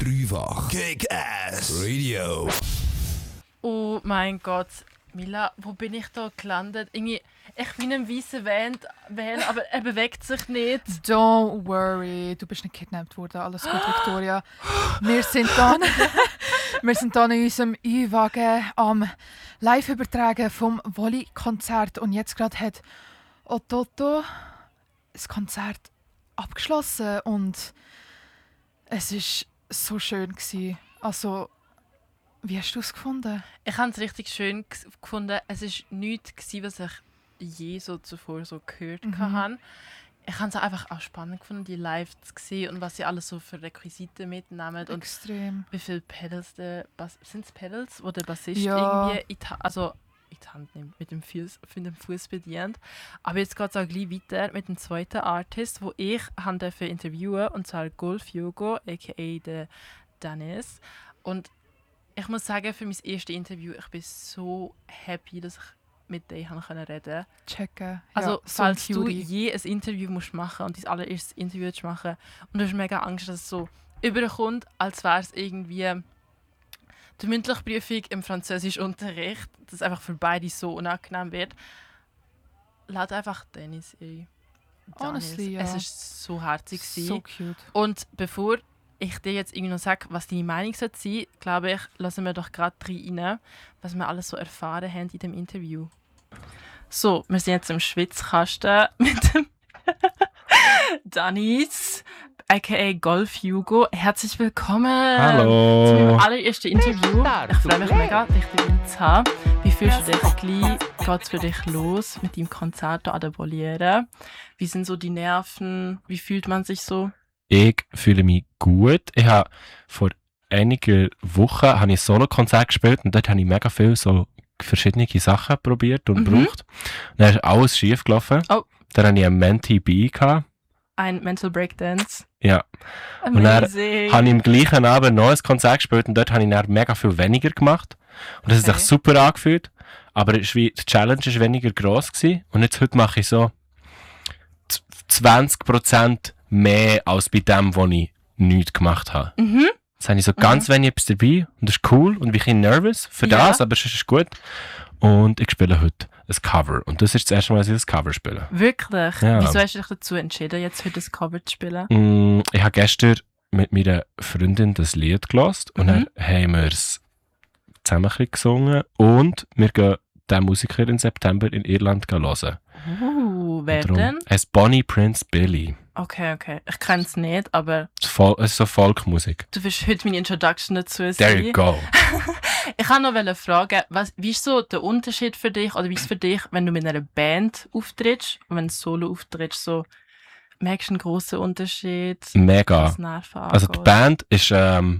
Dreifach Kick-Ass Radio. Oh mein Gott, Mila, wo bin ich da gelandet? Irgendwie, ich bin im weißen Van, aber er bewegt sich nicht. Don't worry, du bist nicht kidnappt worden. Alles gut, Victoria. Wir sind dann in unserem E-Wagen am Live-Übertragen vom Volley-Konzert. Und jetzt gerade hat Ototo das Konzert abgeschlossen. Und es war so schön gewesen. Also, wie hast du es gefunden? Ich habe es richtig schön gefunden. Es war nichts, was ich je so zuvor so gehört habe. Ich habe es einfach auch spannend gefunden, die live zu sehen und was sie alles so für Requisiten mitnehmen. Extrem. Und wie viele Pedals sind es Pedals, wo der Bassist Ja. irgendwie in die Hand nimmt, mit dem Fuß bedient. Aber jetzt geht es auch gleich weiter mit dem zweiten Artist, wo ich durfte interviewen, und zwar Golf Hugo, a.k.a. der Dennis. Und ich muss sagen, für mein erstes Interview, ich bin so happy, dass ich mit dir reden konnte. Checken. Also, Ja, falls so du cutie. je ein Interview musst machen und dein allererstes Interview machen und du hast mega Angst, dass es so überkommt, als wäre es irgendwie die mündliche Prüfung im Französischunterricht, dass es einfach für beide so unangenehm wird, lad einfach Dennis ein. Honestly, ja. Es war so herzig. So cute. Und bevor ich dir jetzt irgendwie noch sage, was deine Meinung sein sollte, glaube ich, lassen wir doch gerade rein, was wir alles so erfahren haben in dem Interview. So, wir sind jetzt im Schwitzkasten mit dem Dennis, a.k.a. Golf Hugo. Herzlich willkommen zu Hallo. meinem allerersten Interview. Ich freue mich mega, dich dabei zu haben. Wie fühlst du dich? Gleich geht es für dich los mit deinem Konzert hier an der Voliere. Wie sind so die Nerven? Wie fühlt man sich so? Ich fühle mich gut. Ich habe vor einigen Wochen ein Solo-Konzert gespielt und dort habe ich mega viel so verschiedene Sachen probiert und gebraucht. Und dann ist alles schief gelaufen. Oh. Dann hatte ich einen Mentee bei gehabt. Ein Mental Breakdance. Ja. Und dann Amazing. habe ich am gleichen Abend noch ein Konzert gespielt und dort habe ich dann mega viel weniger gemacht. Und das hat Okay. sich super angefühlt. Aber die Challenge war weniger gross gewesen. Und jetzt heute mache ich so 20% mehr als bei dem, wo ich nichts gemacht habe. Mhm. Jetzt habe ich so ganz wenig etwas dabei und das ist cool und ich bin ein bisschen nervös für Ja. das, aber es ist gut. Und ich spiele heute ein Cover. Und das ist das erste Mal, dass ich das Cover spiele. Wirklich? Ja. Wieso hast du dich dazu entschieden, jetzt heute das Cover zu spielen? Ich habe gestern mit meiner Freundin das Lied gehört und dann haben wir es zusammen ein bisschen gesungen und wir gehen den Musiker im September in Irland hören. Wer Darum denn? heisst Bonnie Prince Billy. Okay. Ich kenne es nicht, aber Es ist so Folkmusik. du wirst heute meine Introduction dazu There sein. you go. Ich wollte noch fragen, wie ist so der Unterschied für dich, oder wie ist es für dich, wenn du mit einer Band auftrittst und wenn du solo auftrittst, so, merkst du einen grossen Unterschied? Mega. Was Nerven angeht? Also die Band ist, wir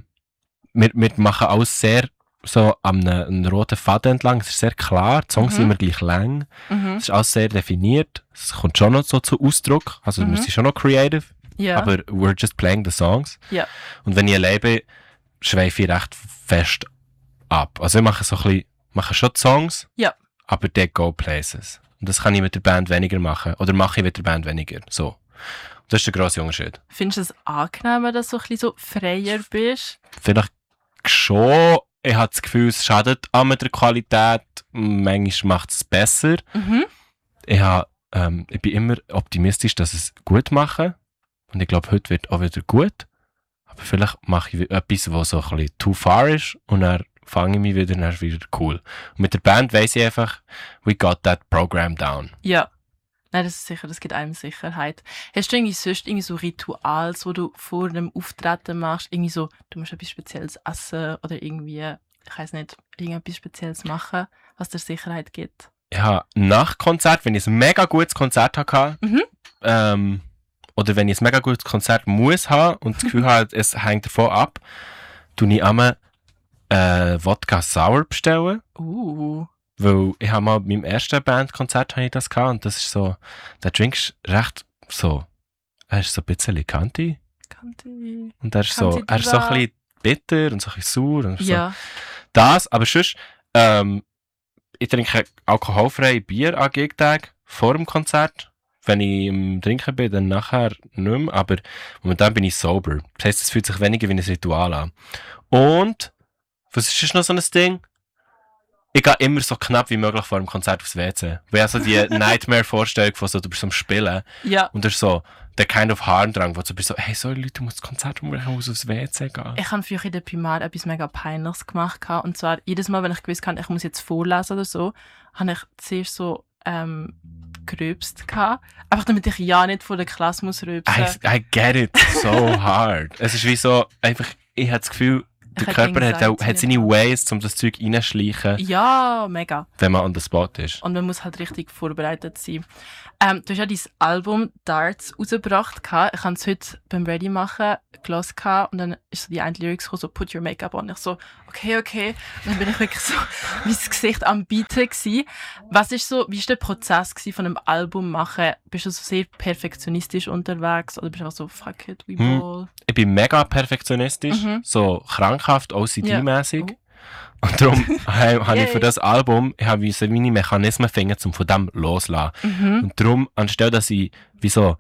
machen alles sehr so an einem roten Faden entlang. Es ist sehr klar, die Songs sind immer gleich lang. Mhm. Es ist alles sehr definiert. Es kommt schon noch so zu Ausdruck. Also wir sind schon noch creative, Ja. aber we're just playing the songs. Ja. Und wenn ich allein bin, schweife ich recht fest ab. Also ich mache schon die Songs, Ja. aber they go places. Und das kann ich mit der Band weniger machen. Oder mache ich mit der Band weniger. So. Und das ist der grosse Unterschied. Findest du es angenehm, wenn du so ein bisschen so freier bist? Vielleicht schon. Ich habe das Gefühl, es schadet an der Qualität. Manchmal macht es besser. Mhm. Ich bin immer optimistisch, dass es gut machen. Und ich glaube, heute wird auch wieder gut. Aber vielleicht mache ich etwas, was so ein bisschen too far ist. Und dann fange ich mich wieder, und dann ist wieder cool. Und mit der Band weiss ich einfach, we got that program down. Ja. Nein, das ist sicher, das gibt einem Sicherheit. Hast du sonst so Rituals, wo du vor einem Auftreten machst? Irgendwie so, du musst etwas Spezielles essen oder irgendwie, ich weiss nicht, irgendetwas Spezielles machen, was dir Sicherheit gibt? Ja, nach Konzert, wenn ich ein mega gutes Konzert hatte, oder wenn ich ein mega gutes Konzert muss haben und das Gefühl habe, es hängt davon ab, tue ich einmal Wodka Sour bestellen. Weil ich habe mal bei meinem ersten Bandkonzert habe ich das gehabt und das ist so, der Drink ist recht so, er ist so ein bisschen kantig und er ist so ein bisschen bitter und so ein bisschen sauer und so. Ja. Das, aber sonst, ich trinke alkoholfreie Bier an Gigtagen vor dem Konzert, wenn ich im Trinken bin, dann nachher nicht mehr, aber momentan bin ich sober. Das heisst, es fühlt sich weniger wie ein Ritual an. Und, was ist noch so ein Ding? Ich gehe immer so knapp wie möglich vor dem Konzert aufs WC. Weil also die Nightmare-Vorstellung von so, du bist am Spielen und du hast so der kind of Harmdrang, wo du bist so, hey, sorry Leute, du musst das Konzert machen, ich muss aufs WC gehen. Ich habe früher in der Primar etwas mega Peinliches gemacht. Und zwar, jedes Mal, wenn ich gewusst habe, ich muss jetzt vorlesen oder so, habe ich zuerst so gerülpst gehabt. Einfach damit ich ja nicht vor der Klasse muss rülpsen. I get it so hard. Es ist wie so, einfach, ich habe das Gefühl, der Körper hat seine Ways, um das Zeug reinzuschleichen. Ja, mega. Wenn man on the spot ist. Und man muss halt richtig vorbereitet sein. Du hast ja dein Album Darts rausgebracht. Ich habe es heute beim Ready machen gehört und dann ist so die eine Lyrics gekommen, so «Put your makeup on». Ich so «Okay». Und dann bin ich wirklich so mein Gesicht am Bieten gewesen. Wie war der Prozess von einem Album machen? Bist du so sehr perfektionistisch unterwegs oder bist du auch so «Fuck it, we ball»? Ich bin mega perfektionistisch, so krankhaft, OCD-mäßig. Yeah. Und darum habe ich für das Album meine Mechanismen finden, um von dem loszulassen. Und darum, anstelle dass ich wie so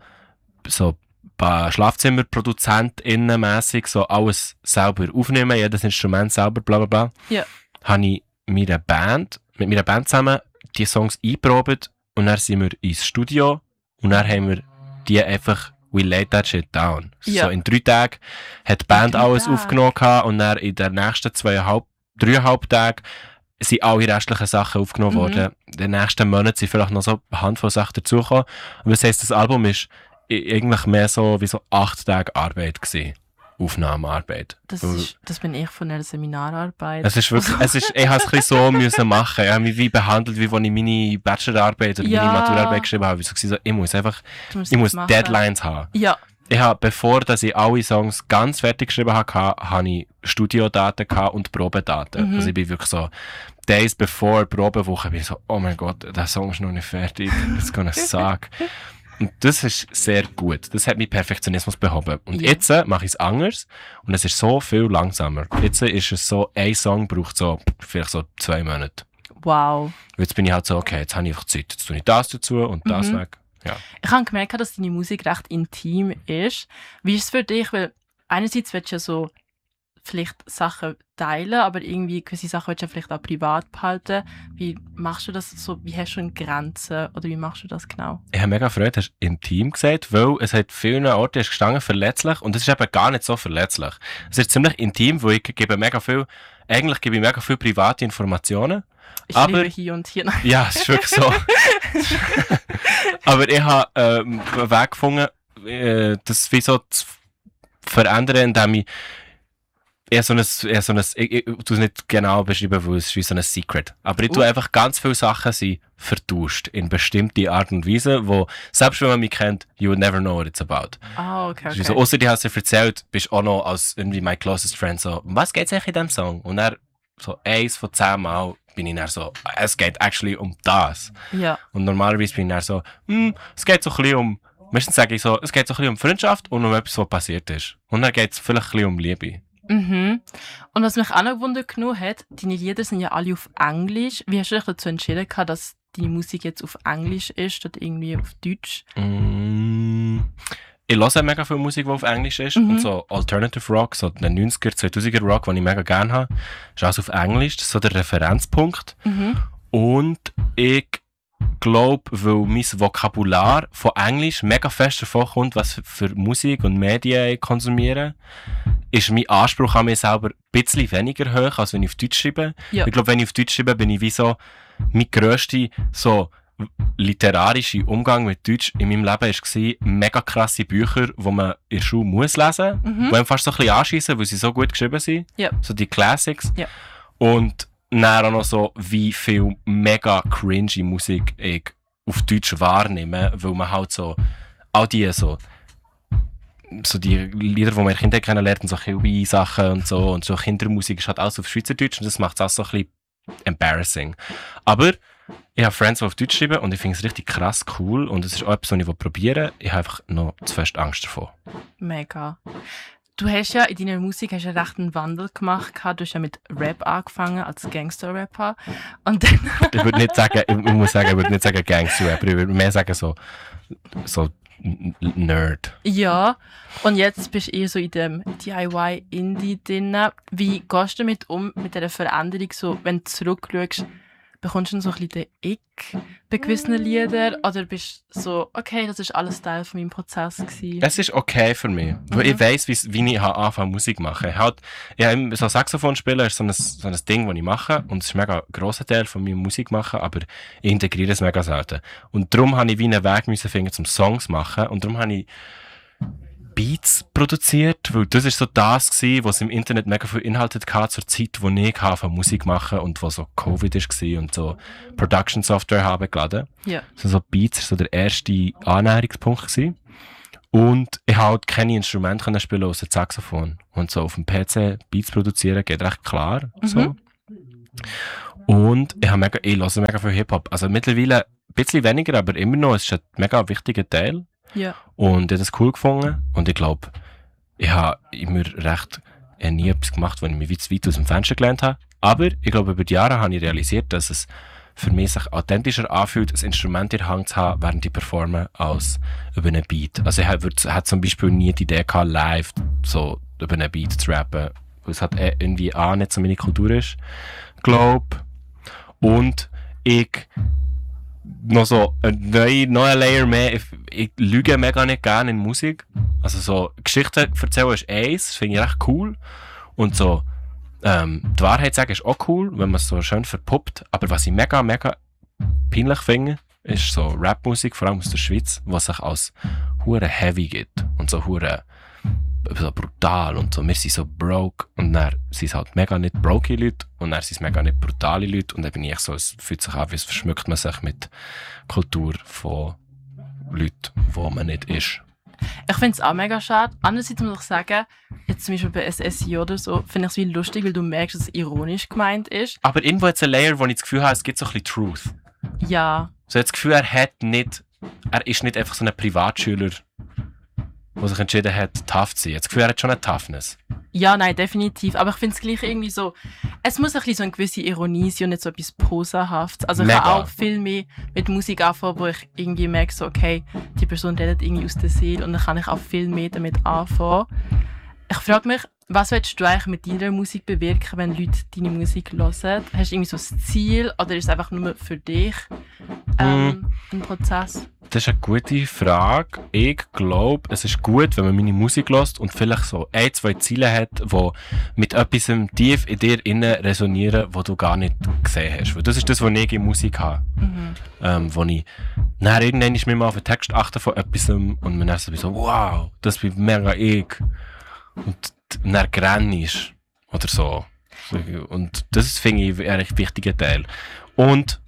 SchlafzimmerProduzentInnen-mässig so alles selber aufnehme, jedes Instrument selber, bla bla bla, habe ich mit meiner Band zusammen die Songs eingeprobt und dann sind wir ins Studio und dann haben wir die einfach «We laid that shit down». So in 3 Tagen hat die Band alles aufgenommen und dann in den nächsten 3,5 Tagen sind alle restlichen Sachen aufgenommen worden. In den nächsten Monaten sind vielleicht noch so eine Handvoll Sachen dazugekommen. Und das heisst, das Album ist eigentlich mehr so wie so 8 Tage Arbeit gewesen. Aufnahmearbeit. Das bin ich von einer Seminararbeit. Es ist wirklich, ich habe es ein bisschen so müssen machen. Ich habe mich wie behandelt, wie als ich meine Bachelorarbeit oder meine Maturarbeit geschrieben habe. Ich muss Deadlines haben. Ja. Ich habe, bevor dass ich alle Songs ganz fertig geschrieben habe, hatte ich Studiodaten und Probedaten. Also ich bin wirklich so, days before Probewoche, bin ich so, oh mein Gott, der Song ist noch nicht fertig, it's gonna suck. Und das ist sehr gut. Das hat mein Perfektionismus behoben. Und jetzt mache ich es anders und es ist so viel langsamer. Jetzt ist es so, ein Song braucht so vielleicht so 2 Monate. Wow. Und jetzt bin ich halt so, okay, jetzt habe ich einfach Zeit. Jetzt tue ich das dazu und das weg. Ja. Ich habe gemerkt, dass deine Musik recht intim ist. Wie ist es für dich? Weil einerseits willst du ja so vielleicht Sachen teilen, aber irgendwie gewisse Sachen willst du ja vielleicht auch privat behalten. Wie machst du das so? Wie hast du eine Grenze? Oder wie machst du das genau? Ich habe mega Freude, hast intim gesagt, weil es hat vielen Orten gestanden verletzlich und es ist eben gar nicht so verletzlich. Es ist ziemlich intim, weil ich gebe mega viel private Informationen. Aber liebe hier und hier. Ja, es ist wirklich so. Aber ich habe einen Weg gefunden, das wie so zu verändern, indem ich ich tue es nicht genau beschreiben, weil es ist wie so ein Secret. Aber ich tue einfach ganz viele Sachen sind vertauscht in bestimmte Art und Weise, wo, selbst wenn man mich kennt, you would never know what it's about. Okay. So, ausser die hast du erzählt, bist du auch noch als irgendwie my closest friend so, was geht's eigentlich in diesem Song? Und dann so 1 von 10 Mal bin ich dann so, es geht actually um das. Ja. Und normalerweise bin ich dann so, es geht so ein bisschen um, meistens sage ich so, es geht so ein bisschen um Freundschaft und um etwas, was passiert ist. Und dann geht es vielleicht ein bisschen um Liebe. Und was mich auch noch Wunder genommen hat, deine Lieder sind ja alle auf Englisch. Wie hast du dich dazu entschieden, dass deine Musik jetzt auf Englisch ist, statt irgendwie auf Deutsch? Ich höre mega viel Musik, die auf Englisch ist. Und so Alternative Rock, so den 90er, 2000er Rock, den ich mega gerne habe, ist alles auf Englisch. Das ist so der Referenzpunkt. Und ich glaube, weil mein Vokabular von Englisch mega fest davon kommt, was für Musik und Medien ich konsumiere, ist mein Anspruch an mich selber ein bisschen weniger hoch, als wenn ich auf Deutsch schreibe. Ja. Ich glaube, wenn ich auf Deutsch schreibe, bin ich wie so, mein grösster so literarischer Umgang mit Deutsch in meinem Leben war mega krasse Bücher, die man in der Schule muss lesen muss, die einem fast so ein bisschen anschiessen, weil sie so gut geschrieben sind. Ja. So die Classics. Ja. Und dann auch noch so, wie viel mega cringy Musik ich auf Deutsch wahrnehme, weil man halt so all die so die Lieder, die man in Kindern kennenlernt, und so Kilby-Sachen und so Kindermusik ist halt alles auf Schweizerdeutsch und das macht es auch so ein bisschen embarrassing. Aber ich habe Friends, die auf Deutsch schreiben und ich finde es richtig krass cool und es ist auch etwas, was ich probieren will. Ich habe einfach noch zu fest Angst davor. Mega. Du hast ja in deiner Musik einen rechten Wandel gemacht. Du hast ja mit Rap angefangen, als Gangster-Rapper. Und dann ich würde nicht sagen Gangster-Rapper, ich würde mehr sagen so so Nerd. Ja, und jetzt bist du eher so in dem DIY-Indie drin. Wie gehst du damit um, mit dieser Veränderung? So, wenn du zurückschaust, bekommst du so ein bisschen den Ick bei gewissen Liedern? Oder bist du so, okay, das ist alles Teil von meinem Prozess gewesen? Es ist okay für mich, weil ich weiss, wie ich anfange Musik machen. So Saxophon spielen ist so ein Ding, das ich mache, und es ist ein mega grosser Teil von meinem Musik machen, aber ich integriere es mega selten. Und darum musste ich wie einen Weg finden, zum Songs machen, und darum habe ich Beats produziert, weil das ist so das gewesen, was im Internet mega viel Inhalte hatte zur Zeit, wo ich von Musik machen und wo so Covid war und so Production Software habe geladen. Ja. So Beats war so der erste Annäherungspunkt gewesen. Und ich konnte halt keine Instrumente spielen aus dem Saxophon. Und so auf dem PC Beats produzieren geht recht klar. So. Und ich höre mega viel Hip-Hop. Also mittlerweile ein bisschen weniger, aber immer noch, es ist ein mega wichtiger Teil. Ja. Und ich habe das cool gefunden. Und ich glaube, ich habe immer nie etwas gemacht, wo ich mich zu weit aus dem Fenster gelehnt habe. Aber ich glaube, über die Jahre habe ich realisiert, dass es für mich sich authentischer anfühlt, ein Instrument in der Hand zu haben, während ich performe, als über einen Beat. Also ich hatte zum Beispiel nie die Idee gehabt, live so über einen Beat zu rappen, weil es halt irgendwie nicht so meine Kultur ist, glaube. Und ich noch so ein neuer Layer mehr, ich lüge mega nicht gerne in Musik. Also so Geschichten erzählen ist eins, finde ich recht cool. Und so die Wahrheit sagen ist auch cool, wenn man es so schön verpuppt. Aber was ich mega, mega peinlich finde, ist so Rap-Musik, vor allem aus der Schweiz, was sich als hure heavy gibt und so hure so brutal und so. Wir sind so broke und dann sind es halt mega nicht broke Leute und dann sind es mega nicht brutale Leute und dann bin ich so, es fühlt sich an, wie es verschmückt man sich mit Kultur von Leuten, wo man nicht ist. Ich finde es auch mega schade. Andererseits muss ich sagen, jetzt zum Beispiel bei SSI oder so, finde ich es wie lustig, weil du merkst, dass es ironisch gemeint ist. Aber irgendwo hat es ein Layer, wo ich das Gefühl habe, es gibt so ein bisschen Truth. Ja. So das Gefühl, er ist nicht einfach so ein Privatschüler, der sich entschieden hat, tough zu sein. Das Gefühl, er hat schon eine Toughness. Ja, nein, definitiv. Aber ich finde es gleich irgendwie so, es muss ein bisschen so eine gewisse Ironie sein und nicht so etwas Poserhaftes. Also ich Mega. kann auch viel mehr mit Musik anfangen, wo ich irgendwie merke, so, okay, die Person redet irgendwie aus der Seele und dann kann ich auch viel mehr damit anfangen. Ich frage mich, was willst du eigentlich mit deiner Musik bewirken, wenn Leute deine Musik hören? Hast du irgendwie so ein Ziel oder ist es einfach nur für dich ein Prozess? Das ist eine gute Frage. Ich glaube, es ist gut, wenn man meine Musik hört und vielleicht so 1-2 Ziele hat, die mit etwas tief in dir innen resonieren, was du gar nicht gesehen hast. Weil das ist das, was ich in Musik habe. Wo ich dann irgendwann mir mal auf den Text achte von etwas und man dann so, wow, das bin mega ich. Und dann grennst oder so. Und das finde ich ein recht wichtiger Teil. Und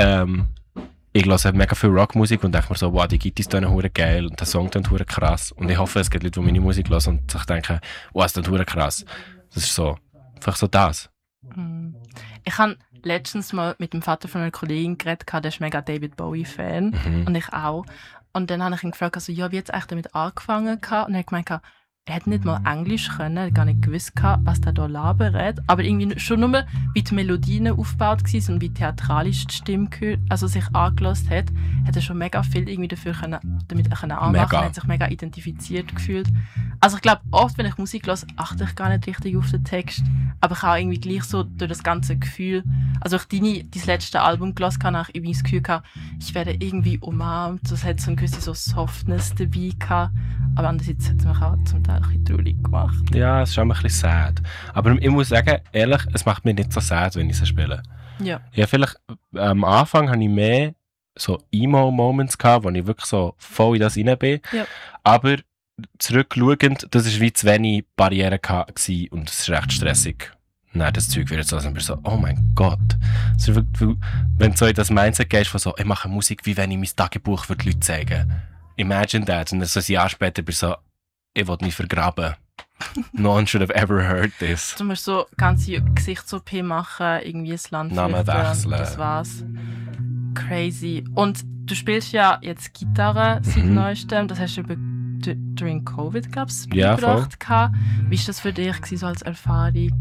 ich höre mega viel Rockmusik und denke mir so, wow, die Gitarre ist hure geil und der Song klingt hure krass. Und ich hoffe, es gibt Leute, die meine Musik hören und sich denken, wow, es klingt hure krass. Das ist so, einfach so das. Ich habe letztens mal mit dem Vater von einer Kollegin geredet, der ist mega David Bowie-Fan und ich auch. Und dann habe ich ihn gefragt, also, ja, wie hat es eigentlich damit angefangen? Und er hat gemeint, er hätte nicht mal Englisch können, er hat gar nicht gewusst, was der da labert. Aber irgendwie schon nur, wie die Melodien aufgebaut waren und wie theatralisch die Stimme sich angelassen hat er schon mega viel irgendwie damit anmachen. Er hat sich mega identifiziert gefühlt. Also ich glaube, oft, wenn ich Musik höre, achte ich gar nicht richtig auf den Text. Aber ich habe irgendwie gleich so durch das ganze Gefühl, also ich dein letzte Album gehört habe, habe ich irgendwie das Gefühl gehabt, ich werde irgendwie umarmt. Es hat so eine gewisse so Softness dabei gehabt. Aber andererseits hat es mich auch zum Teil ein bisschen traurig gemacht. Ja, es ist auch ein bisschen sad. Aber ich muss sagen, ehrlich, es macht mich nicht so sad, wenn ich sie spiele. Ja. Ja, vielleicht am Anfang hatte ich mehr so Emo-Moments gehabt, wo ich wirklich so voll in das rein bin. Ja. Aber zurückschauend, das war wie zu wenig Barrieren gewesen und es ist recht stressig. Nein, das Zeug wird so, dass man so, oh mein Gott. Also, wenn du so in das Mindset gehst, von so, ich mache Musik, wie wenn ich mein Tagebuch für die Leute zeigen. Imagine that. Und dann so ein Jahr später bist du so, ich will mich vergraben. No one should have ever heard this. Du musst so ganze Gesichts-OP machen, irgendwie das Land Namen wechseln. Das war's. Crazy. Und du spielst ja jetzt Gitarre seit neuestem. Das hast du during Covid, glaube ich, beigebracht. Wie war das für dich so als Erfahrung?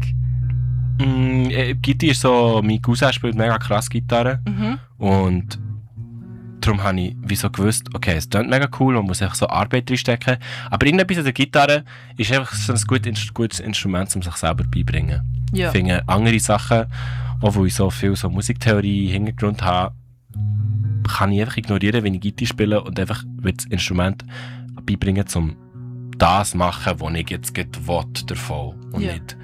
Gitarre ist so, mein Cousin spielt mega krass Gitarre. Und darum habe ich wie so gewusst, okay, es klingt mega cool, man muss einfach so Arbeit reinstecken. Aber irgendetwas an der Gitarre ist einfach so ein gutes Instrument, um sich selber beibringen. Ja. Ich finde andere Sachen, auch wo ich so viel so Musiktheorie-Hintergrund habe, kann ich einfach ignorieren, wenn ich Gitarre spiele und einfach das Instrument beibringen, um das zu machen, was ich jetzt will davon. Und nicht...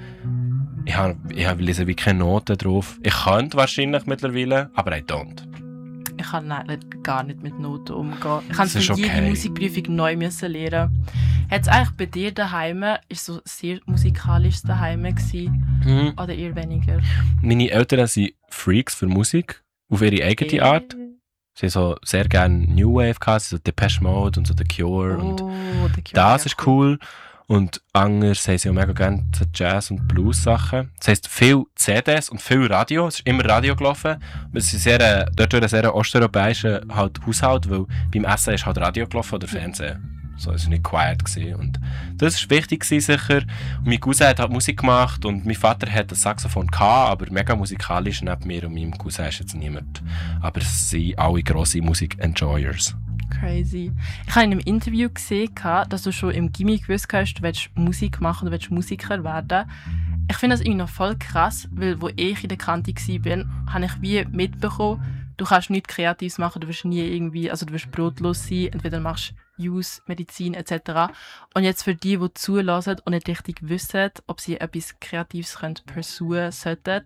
Ich lese wie keine Noten drauf. Ich könnte wahrscheinlich mittlerweile, aber I don't. Ich kann gar nicht mit Noten umgehen. Ich musste für jede okay. Musikprüfung neu lernen. Hat es eigentlich bei dir daheim, ist so sehr musikalisch daheim gewesen? Oder eher weniger? Meine Eltern sind Freaks für Musik, auf ihre eigene Art. Sie haben so sehr gerne New Wave gehabt, so Depeche Mode und so The Cure. Und The Cure, das ist cool. Und anders haben sie auch mega gerne so Jazz- und Blues-Sachen. Das heisst, viel CDs und viel Radio. Es ist immer Radio gelaufen. Es ist dort ein sehr osteuropäischer Haushalt, weil beim Essen ist halt Radio gelaufen oder Fernsehen. So, es war nicht quiet gewesen. Und das war wichtig gewesen, sicher. Und mein Cousin hat halt Musik gemacht und mein Vater hat ein Saxophon gehabt, aber mega musikalisch neben mir und meinem Cousin ist jetzt niemand. Aber es sind alle grosse Musik-Enjoyers. Crazy. Ich habe in einem Interview gesehen, dass du schon im Gimmi gewusst hast, du willst Musik machen, du willst Musiker werden. Ich finde das irgendwie noch voll krass, weil wo ich in der Kante war, habe ich wie mitbekommen, du kannst nichts Kreatives machen, du wirst nie irgendwie, also du wirst brotlos sein, entweder machst Use, Medizin etc. Und jetzt für die zulassen und nicht richtig wissen, ob sie etwas Kreatives pursuen sollten,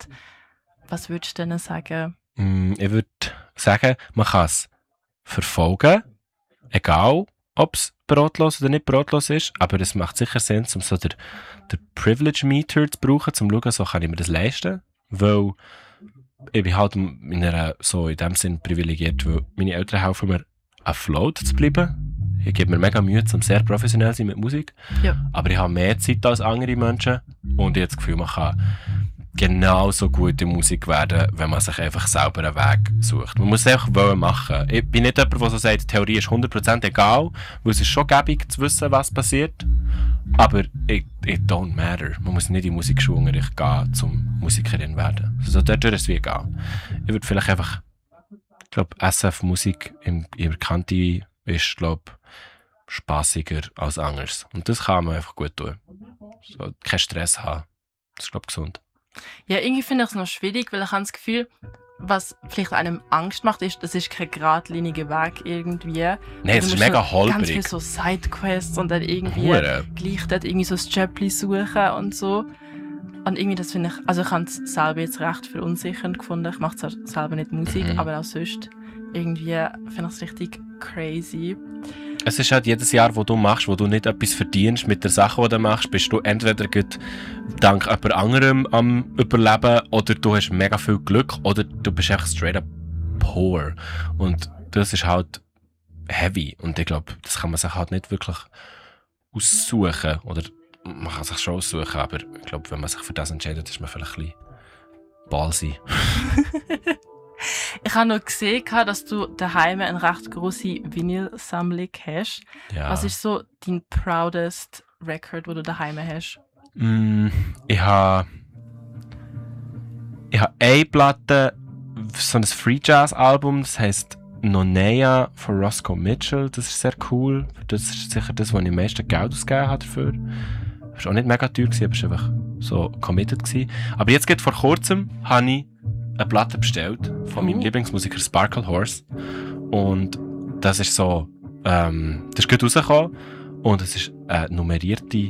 was würdest du denen sagen? Ich würde sagen, man kann es verfolgen, egal ob es brotlos oder nicht brotlos ist, aber es macht sicher Sinn, um so den Privilege Meter zu brauchen, um zu schauen, so kann ich mir das leisten, weil ich bin halt in dem Sinn privilegiert, weil meine Eltern helfen mir, afloat zu bleiben. Ich gebe mir mega Mühe, um sehr professionell zu sein mit Musik, aber ich habe mehr Zeit als andere Menschen und ich habe das Gefühl, man kann genauso gute Musik werden, wenn man sich einfach selber einen Weg sucht. Man muss es einfach machen. Ich bin nicht jemand, der so sagt, die Theorie ist 100% egal, weil es ist schon gäbig zu wissen, was passiert. Aber it don't matter. Man muss nicht in Musikschulunterricht gehen, um Musikerin werden. Also dort ist es wie egal. Ich würde vielleicht einfach, ich glaube, SF-Musik in ihrer Kante ist, glaube spassiger als anders. Und das kann man einfach gut tun. So, keinen Stress haben. Das ist, glaube ich, gesund. Ja, irgendwie finde ich es noch schwierig, weil ich habe das Gefühl, was vielleicht einem Angst macht, ist, das ist kein geradliniger Weg irgendwie. Nein, es ist mega holprig. Ganz viele so Sidequests und dann irgendwie gleich dort irgendwie so das Jobli suchen und so. Und irgendwie das finde ich, also ich habe es selber jetzt recht verunsichernd gefunden. Ich mache zwar selber nicht Musik, aber auch sonst irgendwie finde ich es richtig crazy. Es ist halt jedes Jahr, wo du machst, wo du nicht etwas verdienst mit der Sache, die du machst, bist du entweder dank jemand anderem am Überleben oder du hast mega viel Glück oder du bist einfach straight up poor. Und das ist halt heavy. Und ich glaube, das kann man sich halt nicht wirklich aussuchen. Oder man kann sich schon aussuchen, aber ich glaube, wenn man sich für das entscheidet, ist man vielleicht ein bisschen ballsy. Ich habe noch gesehen, dass du daheim eine recht grosse Vinyl-Sammlung hast. Ja. Was ist so dein proudest Record, den du daheim hast? Ich habe eine Platte, so ein Free Jazz Album, das heisst Nonea von Roscoe Mitchell. Das ist sehr cool. Das ist sicher das, wo ich am meisten Geld ausgegeben habe dafür. Das war auch nicht mega teuer, aber es war einfach so committed gewesen. Aber jetzt vor kurzem habe ich eine Platte bestellt von meinem Lieblingsmusiker Sparkle Horse. Und das ist so, das ist gut rausgekommen. Und es ist eine nummerierte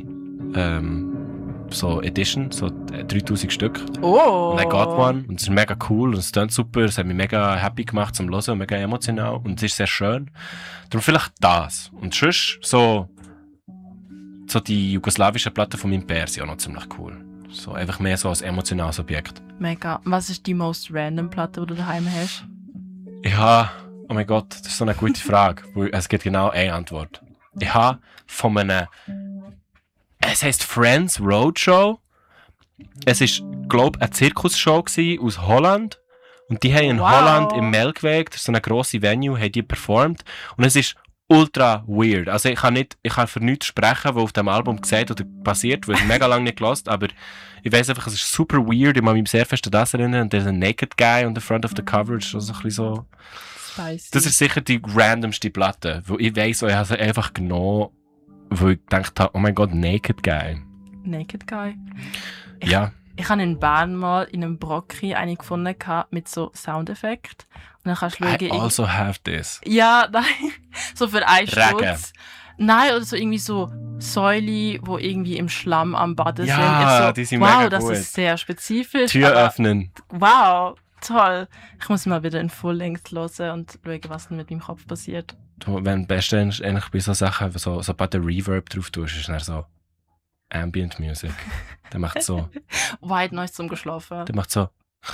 so Edition, so 3000 Stück. Oh! Und I got one. Und es ist mega cool und es klingt super. Es hat mich mega happy gemacht zum Hören und mega emotional. Und es ist sehr schön. Darum vielleicht das. Und sonst so die jugoslawische Platte von meinem Pär sind auch noch ziemlich cool. So einfach mehr so als emotionales Objekt. Mega. Was ist die most random Platte, die du daheim hast? Ja, oh mein Gott, das ist so eine gute Frage. Weil es gibt genau eine Antwort. Ich habe von einem, es heisst Friends Roadshow. Es war, glaube ich, eine Zirkusshow aus Holland. Und die haben in Holland im Melkweg, das ist so eine grosse Venue, haben die performt. Und es ist ultra weird. Also ich kann für nichts sprechen, was auf dem Album gesagt oder passiert, weil ich mega lange nicht gehört, aber ich weiss einfach, es ist super weird. Ich kann mich sehr fest an das erinnern. Und there's a naked guy on the front of the cover. Das ist also ein bisschen so Spicy. Das ist sicher die randomste Platte, wo ich weiss, ich habe sie einfach genommen, wo ich gedacht habe, oh mein Gott, Naked Guy. Naked Guy. Ja. Ich habe in Bern mal in einem Brocki eine gefunden mit so Soundeffekt. Und dann kannst du schauen, I also have this. ja, nein, so für einen Regen. Stutz. Nein, oder so irgendwie so Säule, die irgendwie im Schlamm am Baden Ja, sind. Ich so, die sind wow, mega das gut. ist sehr spezifisch. Tür aber öffnen. wow, toll. Ich muss mal wieder in Full-Length hören und schauen, was denn mit meinem Kopf passiert. Wenn am besten eigentlich bei so Sachen, sobald der Reverb drauf tust, ist dann so Ambient Music. Der macht so. White Noise zum Geschlafen. Der macht so.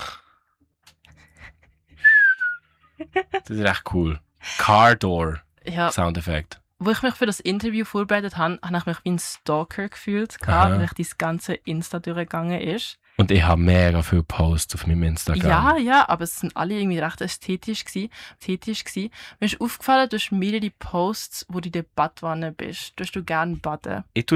Das ist echt cool. Car Door Ja, Soundeffekt. wo ich mich für das Interview vorbereitet habe, habe ich mich wie ein Stalker gefühlt, Aha. weil ich das ganze Insta durchgegangen ist. Und ich habe mega viele Posts auf meinem Instagram. Ja, aber es sind alle irgendwie recht ästhetisch gsi. Mir ist aufgefallen, du hast mehrere Posts, wo du in der Badwanne bist. Tust du gerne baden? Ich